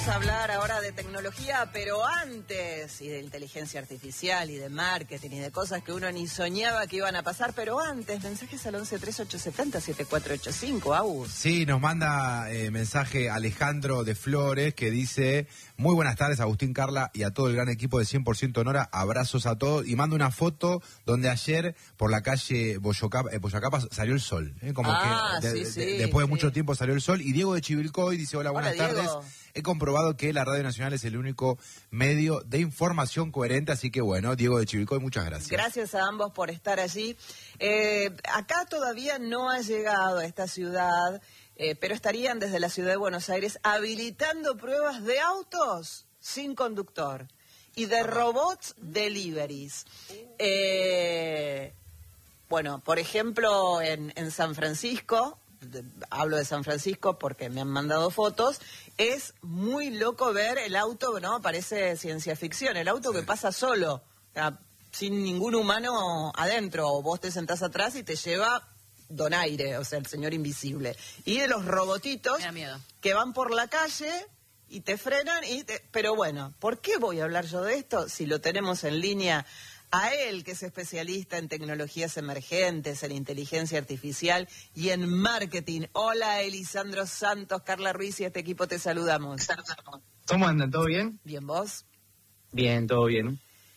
Vamos a hablar ahora de tecnología, pero antes, y de inteligencia artificial, y de marketing, y de cosas que uno ni soñaba que iban a pasar, pero antes, mensajes al 113870-7485, Agus. Sí, nos manda mensaje Alejandro de Flores, que dice: muy buenas tardes, Agustín, Carla, y a todo el gran equipo de 100% Honora, abrazos a todos, y manda una foto donde ayer, por la calle Boyacapa, salió el sol, como que después de mucho tiempo salió el sol, y Diego de Chivilcoy dice: hola, buenas tardes. He comprobado que la Radio Nacional es el único medio de información coherente, así que bueno, Diego de Chivilcoy, muchas gracias. Gracias a ambos por estar allí. Acá todavía no ha llegado a esta ciudad, pero estarían desde la ciudad de Buenos Aires habilitando pruebas de autos sin conductor y de robots deliveries. Bueno, por ejemplo, en San Francisco, hablo de San Francisco porque me han mandado fotos, es muy loco ver el auto, ¿no? Parece ciencia ficción, el auto que pasa solo, o sea, sin ningún humano adentro, o vos te sentás atrás y te lleva Donaire, o sea, el señor invisible. Y de los robotitos que van por la calle y te frenan, pero bueno, ¿por qué voy a hablar yo de esto si lo tenemos en línea a él, que es especialista en tecnologías emergentes, en inteligencia artificial y en marketing? Hola, Elisandro Santos, Carla Ruiz y este equipo te saludamos. ¿Cómo andan? ¿Todo bien? Bien, ¿vos? Bien, todo bien.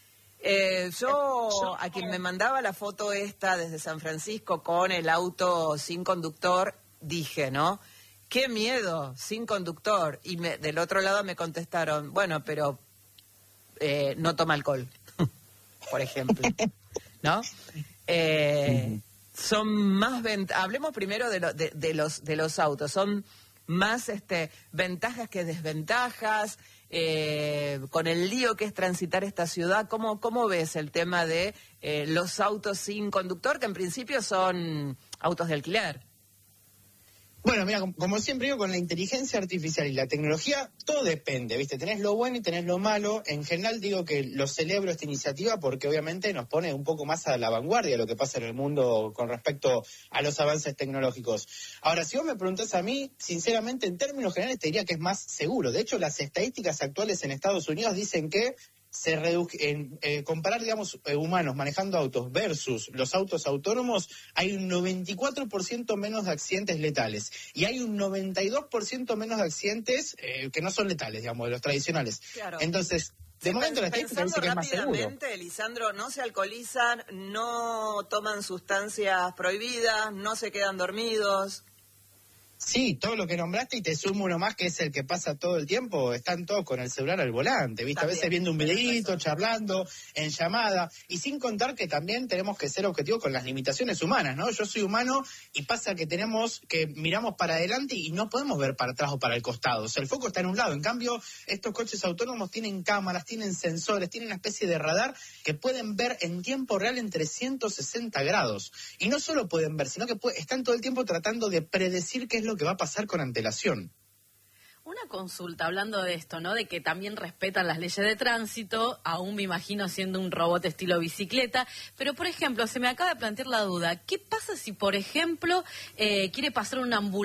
Yo, a quien me mandaba la foto esta desde San Francisco con el auto sin conductor, dije, ¿no? ¡Qué miedo, sin conductor! Y del otro lado me contestaron, bueno, pero no toma alcohol, por ejemplo, ¿no? Son más hablemos primero de los autos, son más ventajas que desventajas, con el lío que es transitar esta ciudad. ¿Cómo ves el tema de los autos sin conductor, que en principio son autos de alquiler? Bueno, mira, como siempre digo, con la inteligencia artificial y la tecnología, todo depende, ¿viste? Tenés lo bueno y tenés lo malo. En general digo que lo celebro esta iniciativa porque obviamente nos pone un poco más a la vanguardia de lo que pasa en el mundo con respecto a los avances tecnológicos. Ahora, si vos me preguntás a mí, sinceramente, en términos generales te diría que es más seguro. De hecho, las estadísticas actuales en Estados Unidos dicen que comparar, digamos, humanos manejando autos versus los autos autónomos, hay un 94% menos de accidentes letales y hay un 92% menos de accidentes que no son letales, digamos, de los tradicionales. Claro. Entonces, de momento la estadística dice que es más seguro. Rápidamente, Elisandro, no se alcoholizan, no toman sustancias prohibidas, no se quedan dormidos. Sí, todo lo que nombraste, y te sumo uno más que es el que pasa todo el tiempo, están todos con el celular al volante, ¿viste? También, a veces viendo un videíto, charlando, en llamada, y sin contar que también tenemos que ser objetivos con las limitaciones humanas, ¿no? Yo soy humano y pasa que miramos para adelante y no podemos ver para atrás o para el costado, o sea, el foco está en un lado. En cambio, estos coches autónomos tienen cámaras, tienen sensores, tienen una especie de radar que pueden ver en tiempo real en 360 grados, y no solo pueden ver, sino que están todo el tiempo tratando de predecir qué es lo que va a pasar con antelación. Una consulta, hablando de esto, ¿no? De que también respetan las leyes de tránsito, aún me imagino siendo un robot estilo bicicleta, pero por ejemplo, se me acaba de plantear la duda, ¿qué pasa si, por ejemplo, quiere pasar una ambulancia